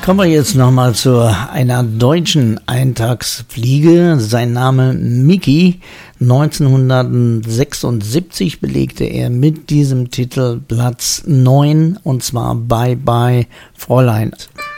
Kommen wir jetzt nochmal zu einer deutschen Eintagsfliege. Sein Name Micky. 1976 belegte er mit diesem Titel Platz 9 und zwar Bye Bye Fräulein.